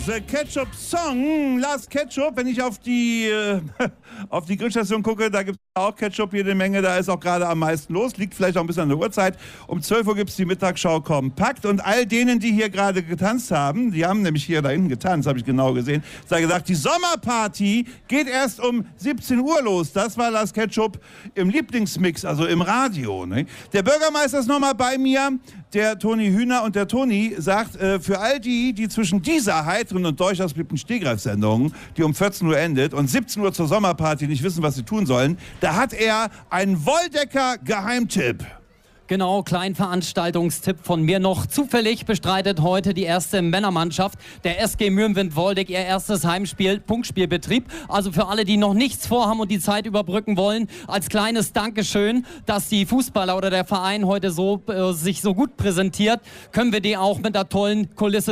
The Ketchup Song, Last Ketchup. Wenn ich auf die Grillstation gucke, da gibt es auch Ketchup jede Menge. Da ist auch gerade am meisten los. Liegt vielleicht auch ein bisschen an der Uhrzeit. Um 12 Uhr gibt es die Mittagsschau kompakt. Und all denen, die hier gerade getanzt haben, die haben nämlich hier da hinten getanzt, habe ich genau gesehen, sei gesagt, die Sommerparty geht erst um 17 Uhr los. Das war Last Ketchup im Lieblingsmix, also im Radio. Ne? Der Bürgermeister ist nochmal bei mir, der Toni Hühner. Und der Toni sagt, für all die zwischen dieser heiteren und durchaus beliebten Stehgreifsendung, die um 14 Uhr endet, und 17 Uhr zur Sommerparty nicht wissen, was sie tun sollen, da hat er einen Woldecker-Geheimtipp. Genau, Kleinveranstaltungstipp von mir noch. Zufällig bestreitet heute die erste Männermannschaft der SG Mürnwind-Woldeck ihr erstes Heimspiel, Punktspielbetrieb. Also für alle, die noch nichts vorhaben und die Zeit überbrücken wollen, als kleines Dankeschön, dass die Fußballer oder der Verein heute sich so gut präsentiert, können wir die auch mit einer tollen Kulisse